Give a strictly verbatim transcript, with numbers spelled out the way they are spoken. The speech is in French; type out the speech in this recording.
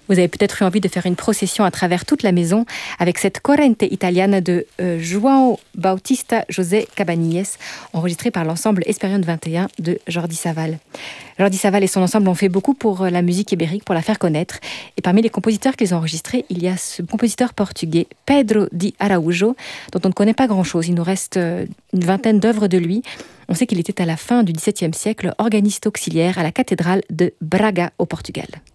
Vous avez peut-être eu envie de faire une procession à travers toute la maison avec cette Corrente italiane de euh, João Bautista José Cabanilles, enregistrée par l'ensemble Espérion vingt et un de Jordi Savall. Jordi Savall et son ensemble ont fait beaucoup pour la musique ibérique, pour la faire connaître. Et parmi les compositeurs qu'ils ont enregistrés, il y a ce compositeur portugais, Pedro de Araújo, dont on ne connaît pas grand-chose. Il nous reste une vingtaine d'œuvres de lui. On sait qu'il était à la fin du dix-septième siècle organiste auxiliaire à la cathédrale de Braga au Portugal.